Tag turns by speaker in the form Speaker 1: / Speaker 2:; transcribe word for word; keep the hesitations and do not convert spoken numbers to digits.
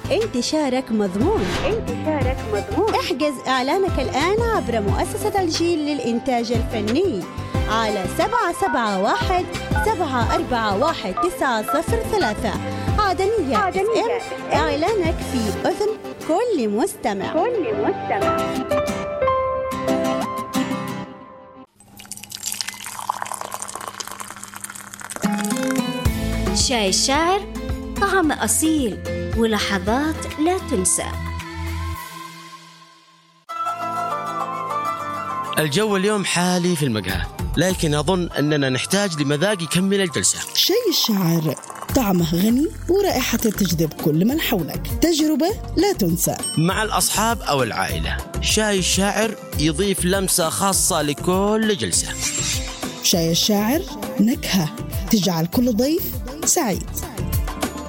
Speaker 1: انتشارك مضمون.
Speaker 2: انتشارك مضمون.
Speaker 1: احجز إعلانك الآن عبر مؤسسة الجيل للإنتاج الفني على سبعة سبعة واحد سبعة أربعة واحد تسعة صفر ثلاثة. عدنية, عدنية. إعلانك في أذن كل مستمع.
Speaker 2: كل مستمع.
Speaker 3: شاي الشاعر، طعم أصيل ولحظات لا تنسى.
Speaker 4: الجو اليوم حالي في المقهى، لكن أظن أننا نحتاج لمذاق يكمل الجلسة.
Speaker 5: شاي الشاعر، طعمه غني ورائحته تجذب كل من حولك، تجربة لا تنسى
Speaker 4: مع الأصحاب أو العائلة. شاي الشاعر يضيف لمسة خاصة لكل جلسة.
Speaker 5: شاي الشاعر، نكهة تجعل كل ضيف سعيد.